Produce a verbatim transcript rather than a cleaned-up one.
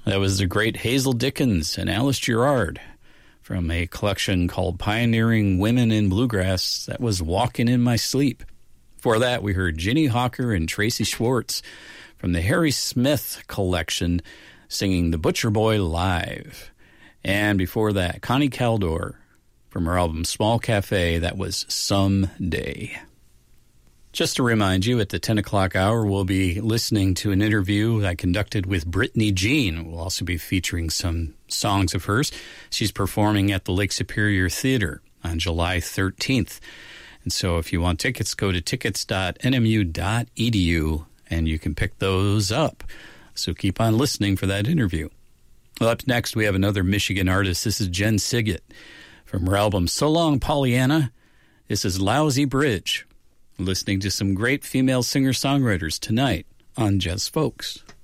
That was the great Hazel Dickens and Alice Gerrard from a collection called Pioneering Women in Bluegrass. That was Walking in My Sleep. Before that, we heard Ginny Hawker and Tracy Schwartz from the Harry Smith collection singing The Butcher Boy Live. And before that, Connie Caldor from her album Small Cafe. That was Someday. Just to remind you, at the ten o'clock hour, we'll be listening to an interview I conducted with Brittany Jean. We'll also be featuring some songs of hers. She's performing at the Lake Superior Theater on July thirteenth. And so if you want tickets, go to tickets dot n m u dot e d u and you can pick those up. So keep on listening for that interview. Well, up next, we have another Michigan artist. This is Jen Siggett from her album So Long, Pollyanna. This is Lousy Bridge. Listening to some great female singer-songwriters tonight on Jazz Folks.